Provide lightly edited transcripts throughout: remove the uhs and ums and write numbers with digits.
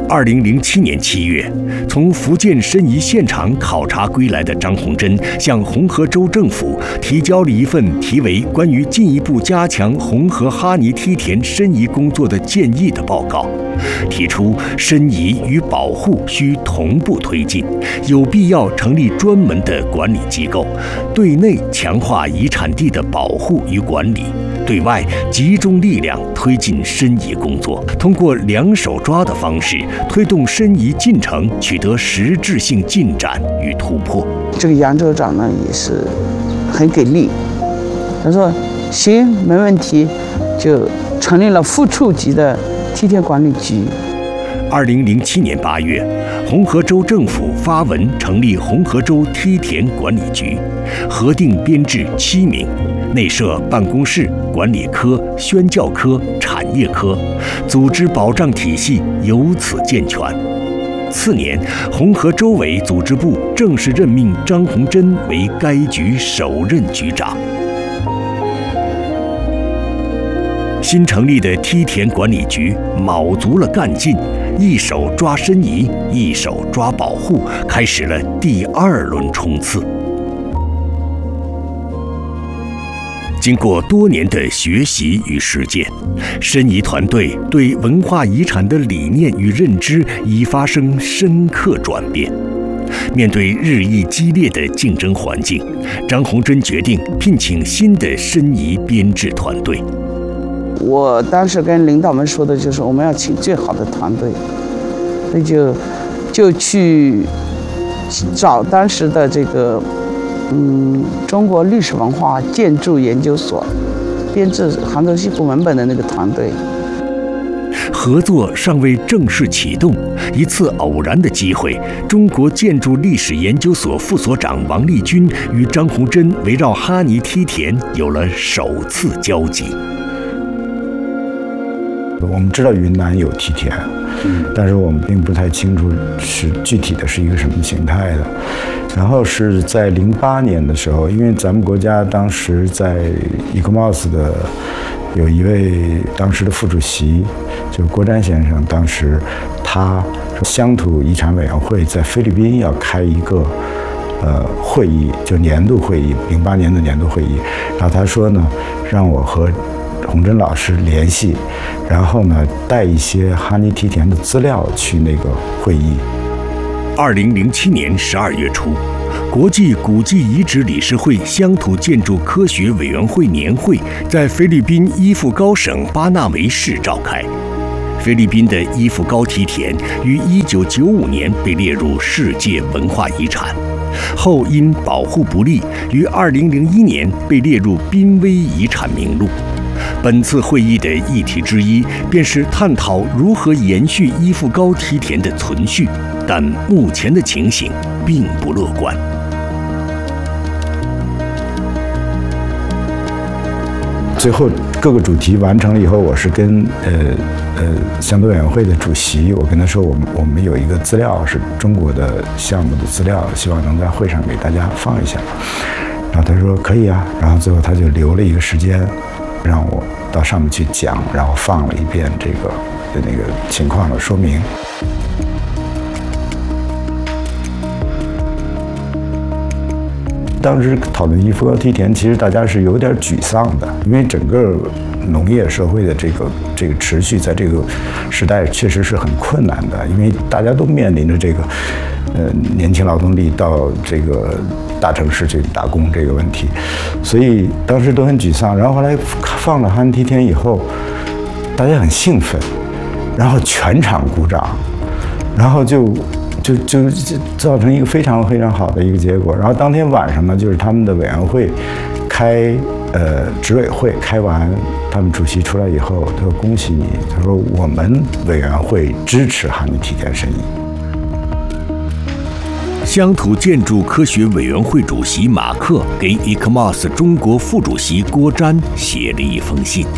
2007年7月，从福建申遗现场考察归来的张鸿珍向红河州政府提交了一份题为《关于进一步加强红河哈尼梯田申遗工作的建议》的报告，提出申遗与保护需同步推进，有必要成立专门的管理机构，对内强化遗产地的保护与管理，对外集中力量推进申遗工作，通过两手抓的方式推动申遗进程取得实质性进展与突破。 这个杨州长呢也是很给力，他说行，没问题，就成立了副处级的梯田管理局。 2007年8月，红河州政府发文成立红河州梯田管理局，核定编制7名，内设办公室、管理科、宣教科、产业科，组织保障体系由此健全。次年，红河州委组织部正式任命张鸿珍为该局首任局长。新成立的梯田管理局卯足了干劲，一手抓申遗，一手抓保护，开始了第2轮冲刺。经过多年的学习与实践，申遗团队对文化遗产的理念与认知已发生深刻转变。面对日益激烈的竞争环境，张鸿珍决定聘请新的申遗编制团队。 我当时跟领导们说的就是我们要请最好的团队，所以就去找当时的这个中国历史文化建筑研究所编制杭州西部文本的那个团队。 合作尚未正式启动，一次偶然的机会，中国建筑历史研究所副所长王立军与张鸿珍围绕哈尼梯田有了首次交集。 我们知道云南有梯田，但是我们并不太清楚是具体的是一个什么形态的。然后是在08年的时候，因为咱们国家当时在 ICOMOS 的有一位当时的副主席，就是郭瞻先生，当时他乡土遗产委员会在菲律宾要开一个会议，就年度会议，08年的年度会议。然后他说呢，让我和鸿珍老师联系，然后呢带一些哈尼梯田的资料去那个会议。 2007年12月初，国际古迹遗址理事会乡土建筑科学委员会年会在菲律宾伊夫高省巴纳维市召开。菲律宾的伊夫高梯田于1995年被列入世界文化遗产，后因保护不力，于2001年被列入濒危遗产名录。本次会议的议题之一，便是探讨如何延续伊夫高梯田的存续，但目前的情形并不乐观。 最后各个主题完成了以后，我是跟乡土委员会的主席，我跟他说，我们有一个资料是中国的项目的资料，希望能在会上给大家放一下。然后他说可以啊，然后最后他就留了一个时间，让我到上面去讲，然后放了一遍这个的那个情况的说明。当时讨论伊夫高梯田，其实大家是有点沮丧的，因为整个农业社会的这个持续，在这个时代确实是很困难的，因为大家都面临着这个年轻劳动力到这个大城市去打工这个问题，所以当时都很沮丧。然后后来放了哈尼梯田以后，大家很兴奋，然后全场鼓掌，然后就造成一个非常非常好的一个结果。然后当天晚上呢，就是他们的委员会开执委会开完，他们主席出来以后，他说恭喜你，他说我们委员会支持哈尼梯田申遗。 乡土建筑科学委员会主席马克给 ICOMOS 中国副主席郭瞻写了一封信。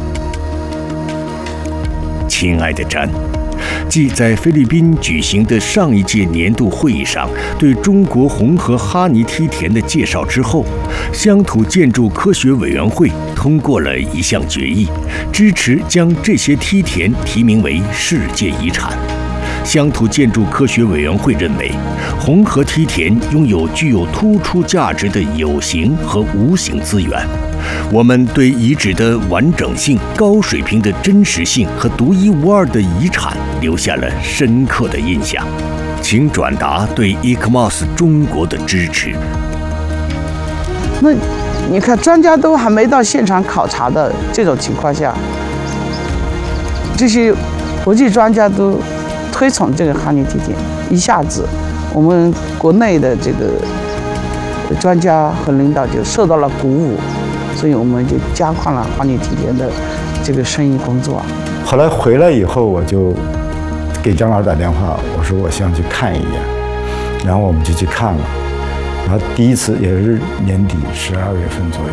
亲爱的詹，继在菲律宾举行的上一届年度会议上对中国红河哈尼梯田的介绍之后，乡土建筑科学委员会通过了一项决议，支持将这些梯田提名为世界遗产。 乡土建筑科学委员会认为，红河梯田拥有具有突出价值的有形和无形资源。我们对遗址的完整性、高水平的真实性和独一无二的遗产留下了深刻的印象。请转达对 ICMOS 中国的支持。 那你看，专家都还没到现场考察的这种情况下，这些国际专家都推崇这个哈尼梯田，一下子我们国内的这个专家和领导就受到了鼓舞，所以我们就加快了哈尼梯田的这个生意工作。 后来回来以后，我就给张老师打电话，我说我想去看一眼，然后我们就去看了。然后第一次也是年底12月份左右。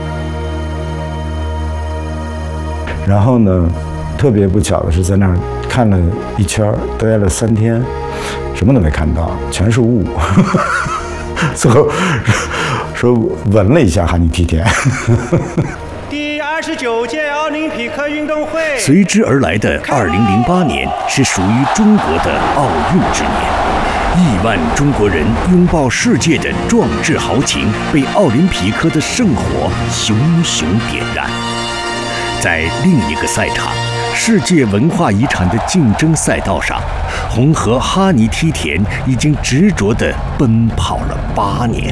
然后呢，特别不巧的是，在那儿看了一圈，待了3天，什么都没看到，全是雾。最后说闻了一下哈尼梯田。 第29届奥林匹克运动会随之而来的2008年是属于中国的奥运之年。亿万中国人拥抱世界的壮志豪情被奥林匹克的圣火熊熊点燃。在另一个赛场，世界文化遗产的竞争赛道上，红河哈尼梯田已经执着地奔跑了8年。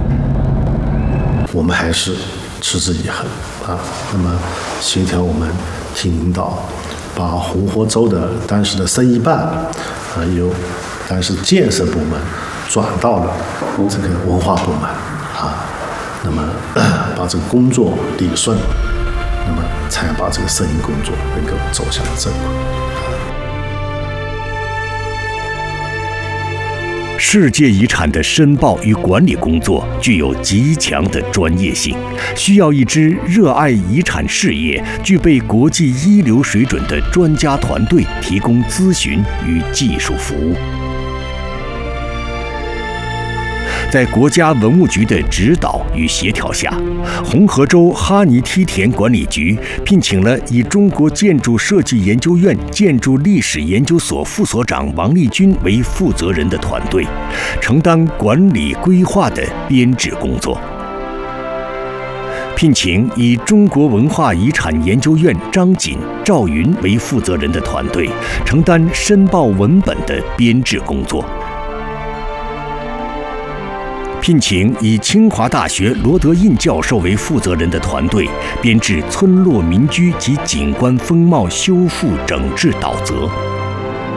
我们还是持之以恒啊，那么协调我们听领导，把红河州的当时的生意办由当时建设部门转到了这个文化部门啊，那么把这个工作理顺，那么才把这个生意工作能够走向正轨。 世界遗产的申报与管理工作具有极强的专业性，需要一支热爱遗产事业、具备国际一流水准的专家团队提供咨询与技术服务。在国家文物局的指导与协调下，红河州哈尼梯田管理局聘请了以中国建筑设计研究院建筑历史研究所副所长王立军为负责人的团队，承担管理规划的编制工作。聘请以中国文化遗产研究院张锦、赵云为负责人的团队，承担申报文本的编制工作。聘请以清华大学罗德印教授为负责人的团队，编制村落民居及景观风貌修复整治导则。